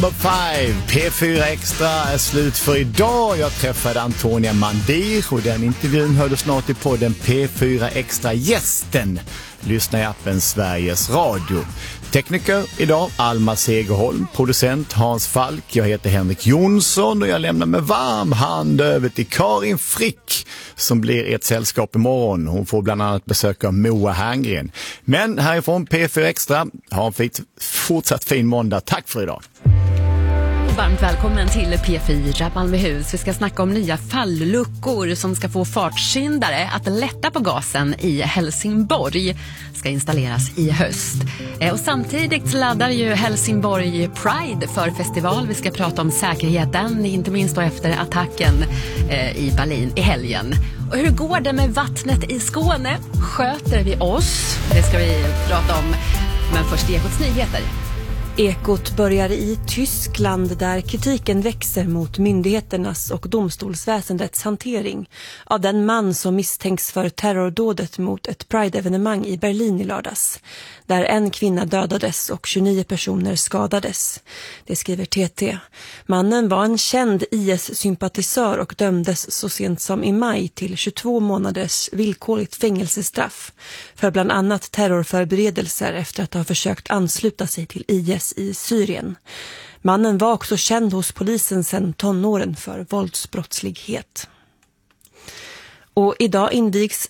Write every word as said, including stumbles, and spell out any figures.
fem, P fyra Extra är slut för idag. Jag träffade Antonia Mandir och den intervjun hörde snart i podden P fyra Extra Gästen. Lyssna i appen Sveriges Radio. Tekniker idag Alma Segerholm, producent Hans Falk. Jag heter Henrik Jonsson och jag lämnar med varm hand över till Karin Frick som blir ett sällskap imorgon. Hon får bland annat besöka Moa Herngren. Men härifrån P fyra Extra, ha en fit, fortsatt fin måndag. Tack för idag. Varmt välkommen till P fyra Malmöhus. Vi ska snacka om nya falluckor som ska få fartsyndare att lätta på gasen i Helsingborg. Ska installeras i höst. Och samtidigt laddar ju Helsingborg Pride för festival. Vi ska prata om säkerheten, inte minst då efter attacken i Berlin i helgen. Och hur går det med vattnet i Skåne? Sköter vi oss? Det ska vi prata om. Men först Ekots nyheter. Ekot börjar i Tyskland där kritiken växer mot myndigheternas och domstolsväsendets hantering av den man som misstänks för terrordådet mot ett Pride-evenemang i Berlin i lördags, där en kvinna dödades och tjugonio personer skadades. Det skriver T T. Mannen var en känd I S-sympatisör och dömdes så sent som i maj till tjugotvå månaders villkorligt fängelsestraff för bland annat terrorförberedelser efter att ha försökt ansluta sig till I S i Syrien. Mannen var också känd hos polisen sedan tonåren för våldsbrottslighet. Och idag invigs